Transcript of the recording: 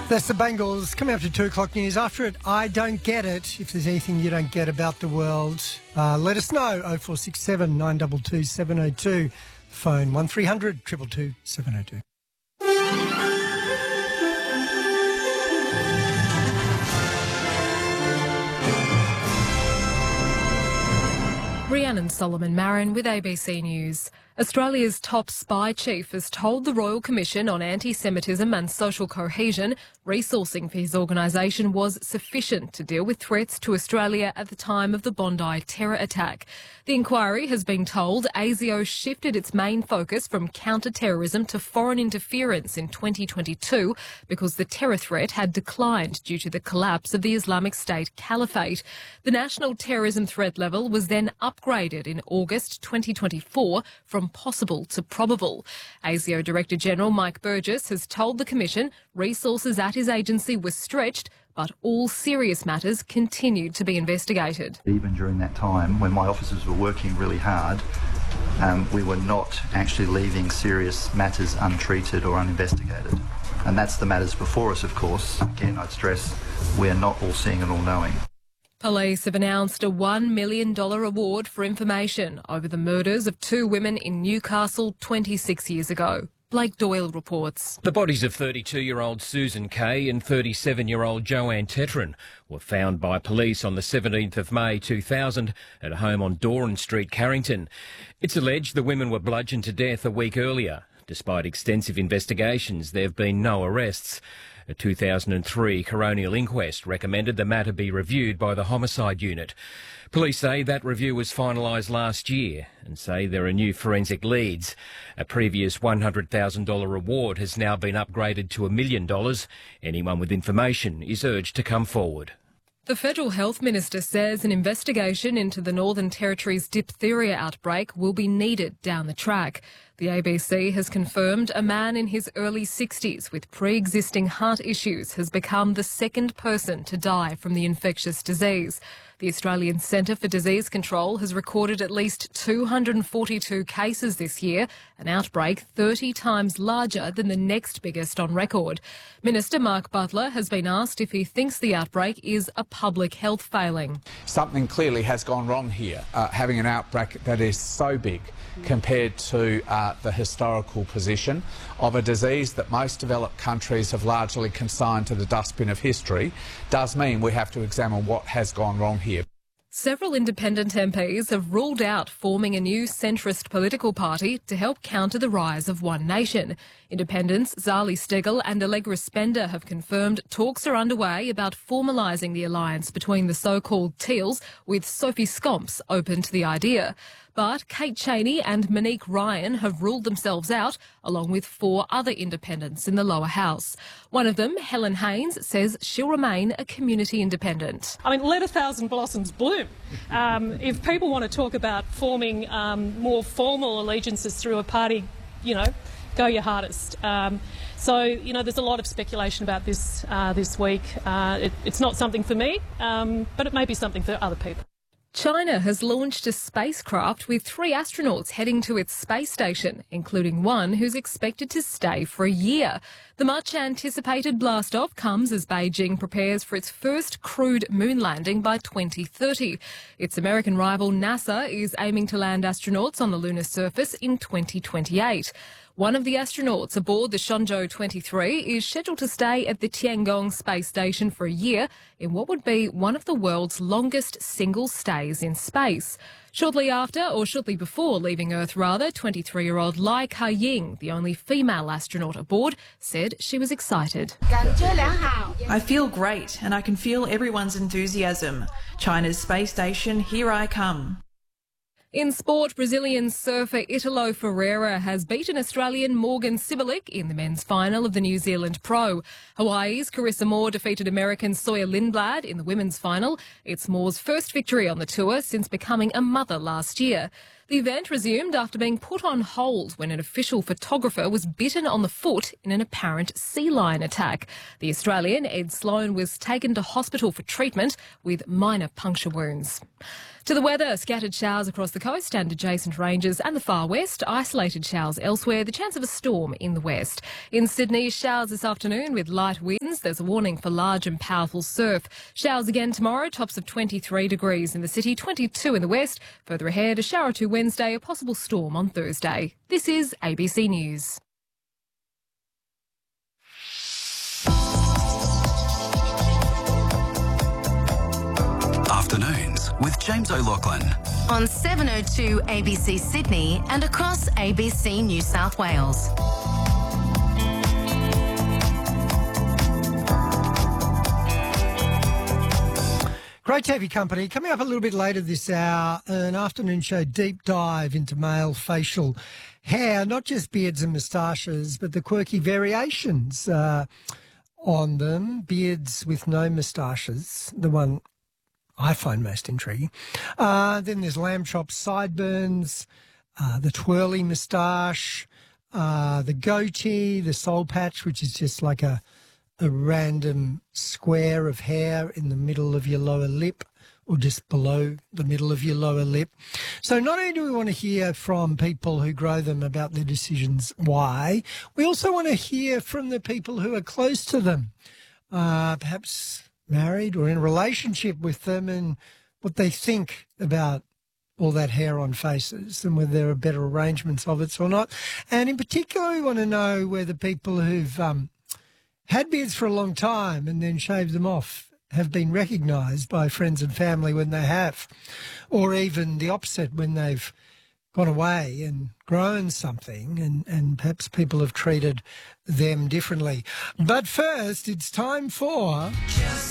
That's the Bengals coming up to 2 o'clock news. After it, I don't get it. If there's anything you don't get about the world, let us know. 0467 922 702. Phone 1300 222 702. Rhiannon Solomon-Marin with ABC News. Australia's top spy chief has told the Royal Commission on Anti-Semitism and Social Cohesion resourcing for his organisation was sufficient to deal with threats to Australia at the time of the Bondi terror attack. The inquiry has been told ASIO shifted its main focus from counter-terrorism to foreign interference in 2022 because the terror threat had declined due to the collapse of the Islamic State Caliphate. The national terrorism threat level was then upgraded in August 2024 from possible to probable. ASIO Director General Mike Burgess has told the Commission resources at his agency were stretched, but all serious matters continued to be investigated. Even during that time when my officers were working really hard, we were not actually leaving serious matters untreated or uninvestigated. And that's the matters before us, of course. Again, I'd stress, we're not all seeing and all knowing. Police have announced a $1 million award for information over the murders of 2 women in Newcastle 26 years ago. Blake Doyle reports. The bodies of 32-year-old Susan Kay and 37-year-old Joanne Tetron were found by police on the 17th of May 2000 at a home on Doran Street, Carrington. It's alleged the women were bludgeoned to death a week earlier. Despite extensive investigations, there have been no arrests. A 2003 coronial inquest recommended the matter be reviewed by the Homicide Unit. Police say that review was finalised last year and say there are new forensic leads. A previous $100,000 reward has now been upgraded to $1 million. Anyone with information is urged to come forward. The Federal Health Minister says an investigation into the Northern Territory's diphtheria outbreak will be needed down the track. The ABC has confirmed a man in his early 60s with pre-existing heart issues has become the second person to die from the infectious disease. The Australian Centre for Disease Control has recorded at least 242 cases this year, an outbreak 30 times larger than the next biggest on record. Minister Mark Butler has been asked if he thinks the outbreak is a public health failing. Something clearly has gone wrong here, having an outbreak that is so big compared to the historical position of a disease that most developed countries have largely consigned to the dustbin of history does mean we have to examine what has gone wrong here. Several independent MPs have ruled out forming a new centrist political party to help counter the rise of One Nation. Independents Zali Steggall and Allegra Spender have confirmed talks are underway about formalising the alliance between the so-called Teals, with Sophie Scomps open to the idea. But Kate Chaney and Monique Ryan have ruled themselves out, along with 4 other independents in the lower house. One of them, Helen Haynes, says she'll remain a community independent. I mean, let 1,000 blossoms bloom. If people want to talk about forming more formal allegiances through a party, go your hardest. There's a lot of speculation about this this week. It's not something for me, but it may be something for other people. China has launched a spacecraft with 3 astronauts heading to its space station, including one who's expected to stay for a year. The much-anticipated blast-off comes as Beijing prepares for its first crewed moon landing by 2030. Its American rival NASA is aiming to land astronauts on the lunar surface in 2028. One of the astronauts aboard the Shenzhou 23 is scheduled to stay at the Tiangong space station for a year in what would be one of the world's longest single stays in space. Shortly before leaving Earth, 23-year-old Lai Ka-ying, the only female astronaut aboard, said she was excited. I feel great and I can feel everyone's enthusiasm. China's space station, here I come. In sport, Brazilian surfer Italo Ferreira has beaten Australian Morgan Cibalic in the men's final of the New Zealand Pro. Hawaii's Carissa Moore defeated American Sawyer Lindblad in the women's final. It's Moore's first victory on the tour since becoming a mother last year. The event resumed after being put on hold when an official photographer was bitten on the foot in an apparent sea lion attack. The Australian, Ed Sloan, was taken to hospital for treatment with minor puncture wounds. To the weather, scattered showers across the coast and adjacent ranges and the far west, isolated showers elsewhere, the chance of a storm in the west. In Sydney, showers this afternoon with light winds. winds. There's a warning for large and powerful surf. Showers again tomorrow, tops of 23 degrees in the city, 22 in the west. Further ahead, a shower or two Wednesday, a possible storm on Thursday. This is ABC News. Afternoons with James O'Loughlin. On 702 ABC Sydney and across ABC New South Wales. Great to have your company. Coming up a little bit later this hour, an afternoon show deep dive into male facial hair, not just beards and moustaches, but the quirky variations on them. Beards with no moustaches, the one I find most intriguing. Then there's lamb chop sideburns, the twirly moustache, the goatee, the soul patch, which is just like a random square of hair in the middle of your lower lip or just below the middle of your lower lip. So not only do we want to hear from people who grow them about their decisions why, we also want to hear from the people who are close to them, perhaps married or in a relationship with them, and what they think about all that hair on faces and whether there are better arrangements of it or not. And in particular, we want to know whether people who've had beards for a long time and then shaved them off have been recognised by friends and family when they have, or even the opposite, when they've gone away and grown something and perhaps people have treated them differently. But first, it's time for...